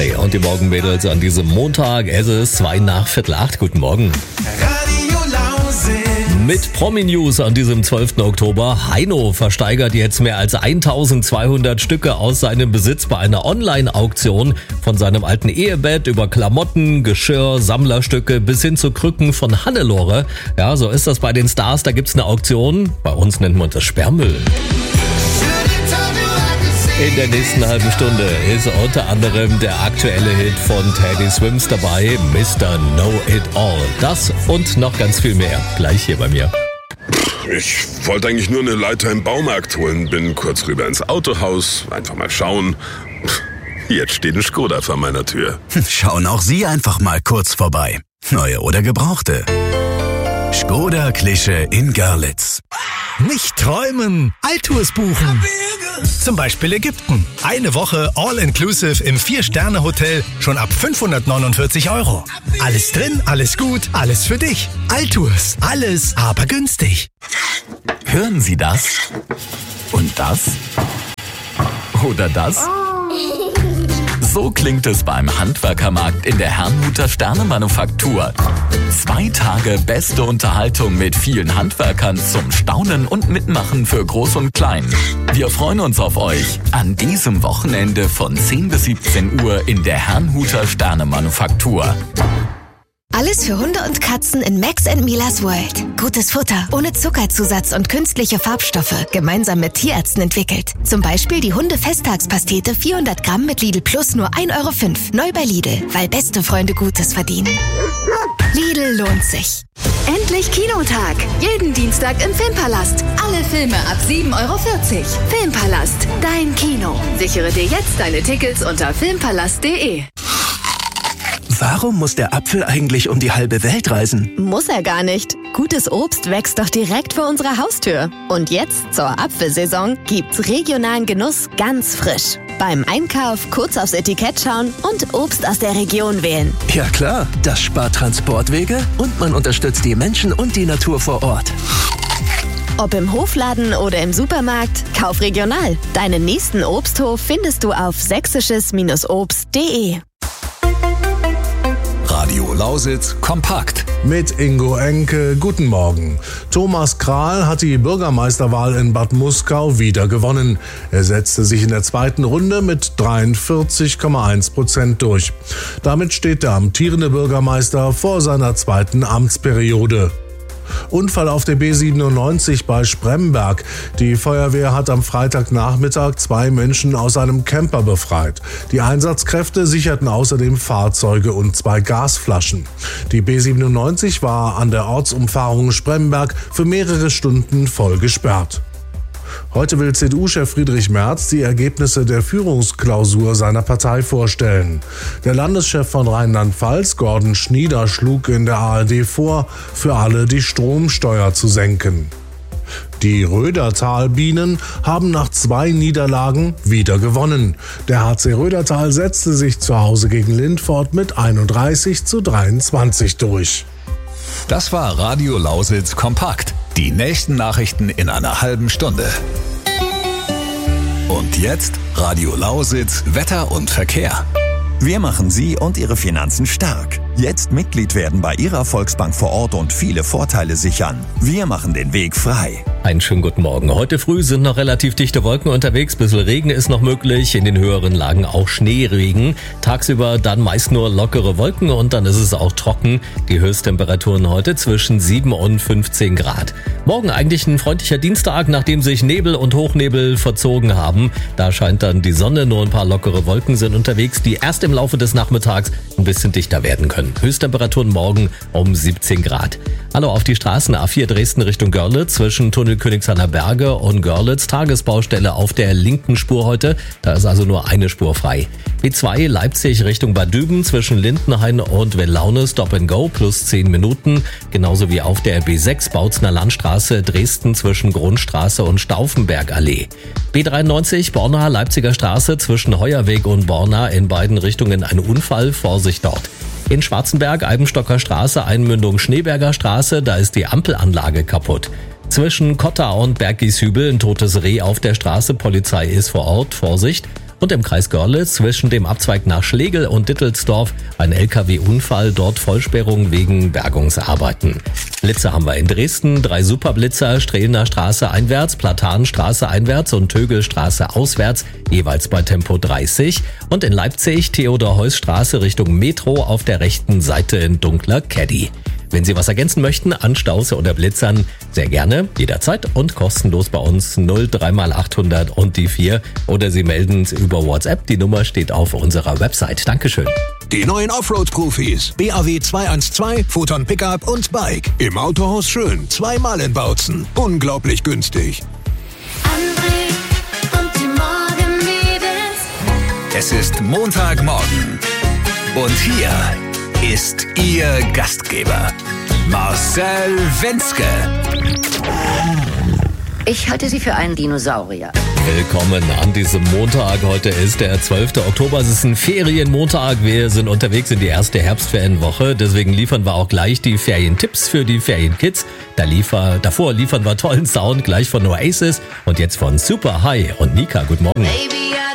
Hey, und die Morgenmädels an diesem Montag, es ist 7:45. Guten Morgen. Radio Lausitz. Mit Promi-News an diesem 12. Oktober. Heino versteigert jetzt mehr als 1200 Stücke aus seinem Besitz bei einer Online-Auktion. Von seinem alten Ehebett über Klamotten, Geschirr, Sammlerstücke bis hin zu Krücken von Hannelore. Ja, so ist das bei den Stars. Da gibt's eine Auktion. Bei uns nennt man das Sperrmüll. In der nächsten halben Stunde ist unter anderem der aktuelle Hit von Teddy Swims dabei, Mr. Know It All. Das und noch ganz viel mehr, gleich hier bei mir. Ich wollte eigentlich nur eine Leiter im Baumarkt holen, bin kurz rüber ins Autohaus, einfach mal schauen. Jetzt steht ein Skoda vor meiner Tür. Schauen auch Sie einfach mal kurz vorbei. Neue oder gebrauchte. Skoda Klische in Görlitz. Nicht träumen, Altours buchen. Zum Beispiel Ägypten. Eine Woche All-Inclusive im 4-Sterne-Hotel schon ab 549 €. Alles drin, alles gut, alles für dich. Altours, alles aber günstig. Hören Sie das? Und das? Oder das? So klingt es beim Handwerkermarkt in der Herrnhuter Sternemanufaktur. 2 Tage beste Unterhaltung mit vielen Handwerkern zum Staunen und Mitmachen für Groß und Klein. Wir freuen uns auf euch an diesem Wochenende von 10 bis 17 Uhr in der Herrnhuter Sternemanufaktur. Alles für Hunde und Katzen in Max & Milas World. Gutes Futter, ohne Zuckerzusatz und künstliche Farbstoffe, gemeinsam mit Tierärzten entwickelt. Zum Beispiel die Hunde-Festtagspastete 400 Gramm mit Lidl Plus nur 1,05 €. Neu bei Lidl, weil beste Freunde Gutes verdienen. Lidl lohnt sich. Endlich Kinotag. Jeden Dienstag im Filmpalast. Alle Filme ab 7,40 €. Filmpalast, dein Kino. Sichere dir jetzt deine Tickets unter filmpalast.de. Warum muss der Apfel eigentlich um die halbe Welt reisen? Muss er gar nicht. Gutes Obst wächst doch direkt vor unserer Haustür. Und jetzt zur Apfelsaison gibt's regionalen Genuss ganz frisch. Beim Einkauf kurz aufs Etikett schauen und Obst aus der Region wählen. Ja klar, das spart Transportwege und man unterstützt die Menschen und die Natur vor Ort. Ob im Hofladen oder im Supermarkt, kauf regional. Deinen nächsten Obsthof findest du auf sächsisches-obst.de. Radio Lausitz kompakt. Mit Ingo Enke, guten Morgen. Thomas Krahl hat die Bürgermeisterwahl in Bad Muskau wieder gewonnen. Er setzte sich in der zweiten Runde mit 43,1% durch. Damit steht der amtierende Bürgermeister vor seiner zweiten Amtsperiode. Unfall auf der B97 bei Spremberg. Die Feuerwehr hat am Freitagnachmittag 2 Menschen aus einem Camper befreit. Die Einsatzkräfte sicherten außerdem Fahrzeuge und 2 Gasflaschen. Die B97 war an der Ortsumfahrung Spremberg für mehrere Stunden voll gesperrt. Heute will CDU-Chef Friedrich Merz die Ergebnisse der Führungsklausur seiner Partei vorstellen. Der Landeschef von Rheinland-Pfalz, Gordon Schnieder, schlug in der ARD vor, für alle die Stromsteuer zu senken. Die Rödertal-Bienen haben nach 2 Niederlagen wieder gewonnen. Der HC Rödertal setzte sich zu Hause gegen Lindfort mit 31:23 durch. Das war Radio Lausitz kompakt. Die nächsten Nachrichten in einer halben Stunde. Und jetzt Radio Lausitz Wetter und Verkehr. Wir machen Sie und Ihre Finanzen stark. Jetzt Mitglied werden bei Ihrer Volksbank vor Ort und viele Vorteile sichern. Wir machen den Weg frei. Einen schönen guten Morgen. Heute früh sind noch relativ dichte Wolken unterwegs. Bisschen Regen ist noch möglich. In den höheren Lagen auch Schneeregen. Tagsüber dann meist nur lockere Wolken und dann ist es auch trocken. Die Höchsttemperaturen heute zwischen 7 und 15 Grad. Morgen eigentlich ein freundlicher Dienstag, nachdem sich Nebel und Hochnebel verzogen haben. Da scheint dann die Sonne, nur ein paar lockere Wolken sind unterwegs, die erst im Laufe des Nachmittags ein bisschen dichter werden können. Höchsttemperaturen morgen um 17 Grad. Hallo auf die Straßen A4 Dresden Richtung Görlitz zwischen Tunnel Königshainer Berge und Görlitz. Tagesbaustelle auf der linken Spur heute. Da ist also nur eine Spur frei. B2 Leipzig Richtung Bad Düben zwischen Lindenhain und Wellaune Stop and Go plus 10 Minuten. Genauso wie auf der B6 Bautzner Landstraße Dresden zwischen Grundstraße und Stauffenbergallee. B93 Borna Leipziger Straße zwischen Heuerweg und Borna in beiden Richtungen ein Unfall. Vorsicht dort. In Schwarzenberg, Eibenstocker Straße, Einmündung Schneeberger Straße, da ist die Ampelanlage kaputt. Zwischen Kotta und Berggieshübel ein totes Reh auf der Straße, Polizei ist vor Ort, Vorsicht. Und im Kreis Görlitz zwischen dem Abzweig nach Schlegel und Dittelsdorf ein LKW-Unfall, dort Vollsperrung wegen Bergungsarbeiten. Blitze haben wir in Dresden, 3 Superblitzer, Strehlener Straße einwärts, Platanenstraße einwärts und Tögelstraße auswärts, jeweils bei Tempo 30. Und in Leipzig Theodor-Heuss-Straße Richtung Metro auf der rechten Seite in dunkler Caddy. Wenn Sie was ergänzen möchten an Staus oder Blitzern, sehr gerne, jederzeit und kostenlos bei uns 03x800 und die 4 oder Sie melden es über WhatsApp. Die Nummer steht auf unserer Website. Dankeschön. Die neuen Offroad-Profis. BAW 212, Photon Pickup und Bike. Im Autohaus Schön. 2-mal in Bautzen. Unglaublich günstig. André und die Morgenmädels. Es ist Montagmorgen. Und hier ist Ihr Gastgeber, Marcel Wenzke. Ich halte Sie für einen Dinosaurier. Willkommen an diesem Montag. Heute ist der 12. Oktober. Es ist ein Ferienmontag. Wir sind unterwegs in die erste Herbstferienwoche. Deswegen liefern wir auch gleich die Ferientipps für die Ferienkids. Davor liefern wir tollen Sound gleich von Oasis und jetzt von Super High und Nika. Guten Morgen. Baby.